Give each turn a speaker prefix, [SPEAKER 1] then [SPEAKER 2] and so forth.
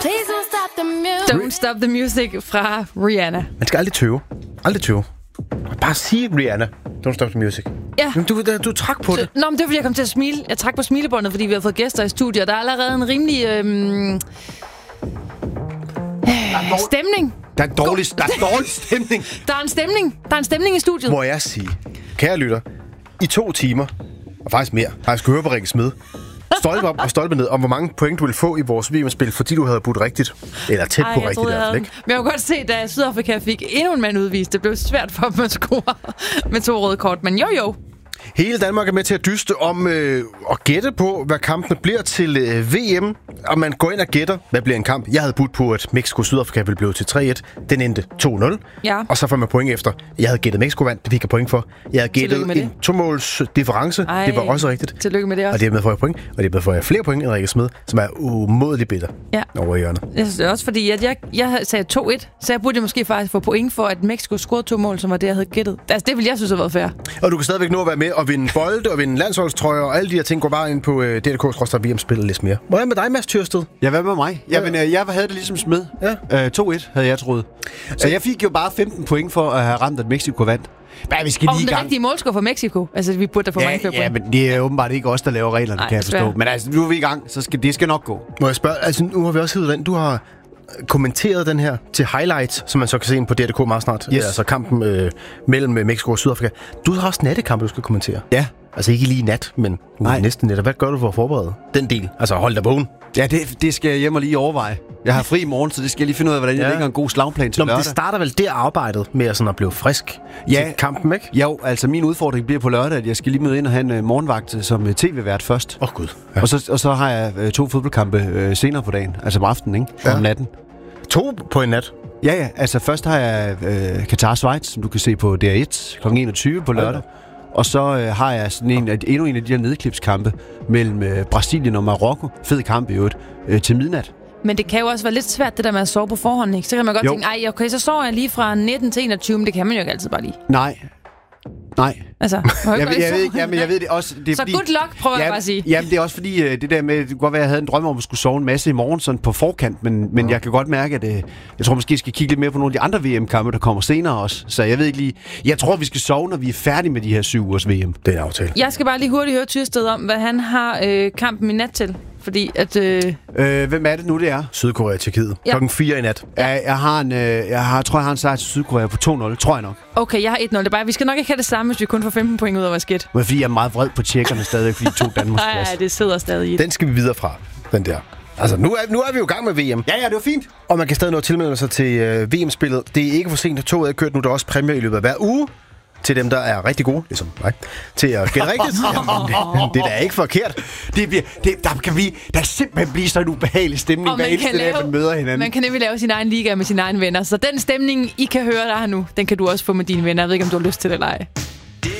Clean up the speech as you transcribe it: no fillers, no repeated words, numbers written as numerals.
[SPEAKER 1] Don't Stop the Music fra Rihanna.
[SPEAKER 2] Man skal aldrig tøve. Aldrig tøve. Bare sige Rihanna. Don't Stop the Music.
[SPEAKER 1] Ja.
[SPEAKER 2] Men du trak på det.
[SPEAKER 1] Nå, men det var fordi, jeg kom til at smile. Jeg trak på smilebåndet, fordi vi har fået gæster i studiet. Der er allerede en rimelig stemning.
[SPEAKER 2] Der er dårlig stemning.
[SPEAKER 1] Der er en stemning i studiet.
[SPEAKER 2] Må jeg sige, kære lytter, i 2 timer, og faktisk mere, har jeg skulle høre på Rikke Smed, stolpe op og stolpe ned, om hvor mange point du ville få i vores VM-spil, fordi du havde budt rigtigt. Eller tæt på rigtigt i hvert fald, ikke?
[SPEAKER 1] Men jeg kunne godt se, da Sydafrika fik endnu en mand udvist, det blev svært for dem at score med 2 røde kort. Men jo.
[SPEAKER 2] Hele Danmark er med til at dyste om at gætte på, hvad kampene bliver til VM. Og man går ind og gætter, hvad bliver en kamp. Jeg havde budt på, at Mexico-Sydafrika ville blive til 3-1. Den endte 2-0.
[SPEAKER 1] Ja.
[SPEAKER 2] Og så får man point efter. Jeg havde gættet Mexico vandt, det fik jeg point for. Jeg havde gættet en 2-måls difference. Det var også rigtigt.
[SPEAKER 1] Tillykke med det også.
[SPEAKER 2] Og dermed får jeg point. Og dermed får jeg flere point end Rikke Smed, som er umådeligt bitter over hjørnet.
[SPEAKER 1] Jeg synes det er også fordi, at jeg sagde 2-1. Så jeg burde måske faktisk få point for, at Mexico scorede 2 mål, som var det, jeg havde gættet. Altså, det ville jeg synes have været fair. Og
[SPEAKER 2] du kan stadigvæk nå at være med og vinde bolde og vinde landsholdstrøjer og alle de her ting. Går bare ind på DRK/VM-spil og læs mere. Hvordan med dig, Mads Tyrsted?
[SPEAKER 3] Ja, hvad med mig? Jamen, jeg havde det ligesom Smed. Ja. 2-1 havde jeg troet. Så jeg fik jo bare 15 point for at have ramt, at Mexico vandt. Men vi skal lige
[SPEAKER 1] den rigtige målscore for Mexico. Altså, vi burde da få mange flere point.
[SPEAKER 3] Ja, men det er åbenbart ikke os, der laver reglerne, kan jeg forstå. Men altså, nu er vi i gang, så det skal nok gå.
[SPEAKER 2] Må jeg spørge? Altså, nu har vi også heddet den. Du har kommenteret den her til highlights, som man så kan se ind på DRK meget snart. Yes. Altså kampen mellem Mexico og Sydafrika. Du har også nattekampe, du skal kommentere.
[SPEAKER 3] Ja.
[SPEAKER 2] Altså ikke lige nat, men næsten nat. Hvad gør du for at forberede den del? Altså hold dig vågen.
[SPEAKER 3] Ja, det skal jeg hjem og lige overveje. Jeg har fri i morgen, så det skal jeg lige finde ud af, hvordan jeg lægger en god slagplan til lørdag.
[SPEAKER 2] Det starter vel der arbejdet med at blive frisk til kampen, ikke?
[SPEAKER 3] Jo, altså min udfordring bliver på lørdag, at jeg skal lige møde ind og have en morgenvagt som tv-vært først.
[SPEAKER 2] Gud.
[SPEAKER 3] Ja. Og så har jeg 2 fodboldkampe senere på dagen, altså om aftenen, ikke?
[SPEAKER 2] Ja.
[SPEAKER 3] Om natten.
[SPEAKER 2] 2 på en nat?
[SPEAKER 3] Ja, altså først har jeg Qatar-Schweiz, som du kan se på DR1 kl. 21 på lørdag. Og så har jeg sådan endnu en af de der nedklipskampe mellem Brasilien og Marokko. Fed kamp i øvrigt til midnat.
[SPEAKER 1] Men det kan jo også være lidt svært, det der med at sove på forhånd, ikke? Så kan man godt tænke, okay, så sover jeg lige fra 19 til 21, men det kan man jo ikke altid bare lige.
[SPEAKER 3] Nej.
[SPEAKER 1] Altså,
[SPEAKER 3] jeg ved ikke, jamen jeg ved det også. Det er
[SPEAKER 1] så
[SPEAKER 3] fordi,
[SPEAKER 1] good luck, prøver jeg bare at sige.
[SPEAKER 3] Jamen det er også fordi, det der med, det kunne godt være, at jeg havde en drøm om at skulle sove en masse i morgen, sådan på forkant, men jeg kan godt mærke, at jeg tror måske, jeg skal kigge lidt mere på nogle af de andre VM-kampe, der kommer senere også. Så jeg ved ikke lige, jeg tror, vi skal sove, når vi er færdige med de her 7 ugers VM.
[SPEAKER 2] Det er en aftale.
[SPEAKER 1] Jeg skal bare lige hurtigt høre Tyrsted om, hvad han har kampen i nat til. Fordi at...
[SPEAKER 3] Hvem er det nu, det er?
[SPEAKER 2] Sydkorea og Tjekkiet. Klokken 4 i nat.
[SPEAKER 3] Ja, jeg har en sejr til Sydkorea på 2-0, tror jeg nok.
[SPEAKER 1] Okay, jeg har 1-0. Det er bare, vi skal nok ikke have det samme, hvis vi kun får 15 point ud af vores gæt.
[SPEAKER 3] Men fordi jeg er meget vred på tjekkerne stadig, fordi de tog Danmarks plads.
[SPEAKER 1] Nej, det sidder stadig i.
[SPEAKER 2] Den skal vi videre fra, den der. Altså, nu er vi jo i gang med VM.
[SPEAKER 3] Ja, det var fint.
[SPEAKER 2] Og man kan stadig nå at tilmelde sig til VM-spillet. Det er ikke for sent, at toget er kørt nu. Der er også præmier i løbet af hver uge. Til dem, der er rigtig gode, ligesom mig, til at gætte rigtigt. Jamen, det er da ikke forkert.
[SPEAKER 3] Der kan simpelthen blive sådan en ubehagelig stemning, hver eneste dag, man møder hinanden.
[SPEAKER 1] Man kan nemlig lave sin egen liga med sine egne venner. Så den stemning, I kan høre der nu, den kan du også få med dine venner. Jeg ved ikke, om du har lyst til det eller ej.